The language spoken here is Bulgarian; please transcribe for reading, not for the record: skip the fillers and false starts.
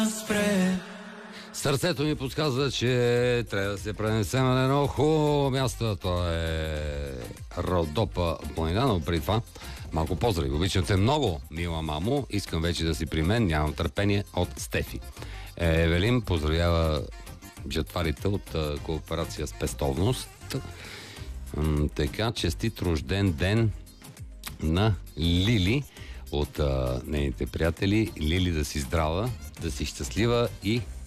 Сърцето ми подсказва, че трябва да се пренесем на едно хубаво място. То е Родопа планина, но при това малко поздрави. Обичам те много, мила мамо. Искам вече да си при мен, нямам търпение, от Стефи. Евелин поздравява жатварите от кооперация с пестовност. Така, честит рожден ден на Лили от нейните приятели. Лили, да си здрава, да си щастлива и